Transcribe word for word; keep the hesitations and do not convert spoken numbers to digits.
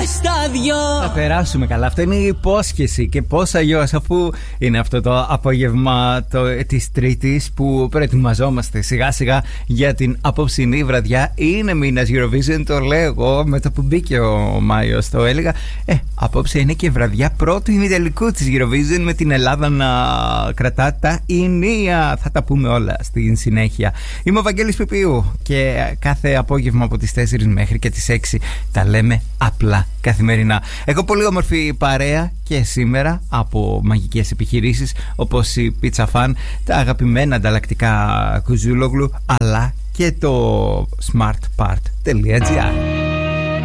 στα δυο. Θα περάσουμε καλά. Αυτό είναι η υπόσχεση. Και πώς αλλιώς, αφού είναι αυτό το απόγευμα το, της Τρίτης που προετοιμαζόμαστε σιγά σιγά για την απόψινή βραδιά. Είναι μήνας Eurovision, το λέω εγώ μετά που μπήκε ο Μάιος. Το έλεγα. Ε, απόψε είναι και βραδιά πρώτου ημιτελικού της Eurovision με την Ελλάδα να κρατά τα ηνία. Θα τα πούμε όλα στην συνέχεια. Είμαι ο Βαγγέλης Πιπίου και κάθε απόγευμα από τις τέσσερις μέχρι και τις έξι τα λέμε απλά καθημερινά. Έχω πολύ όμορφη παρέα και σήμερα από μαγικές επιχειρήσεις όπως η Pizza Fan, τα αγαπημένα ανταλλακτικά Κουζούλογλου αλλά και το smartpart.gr.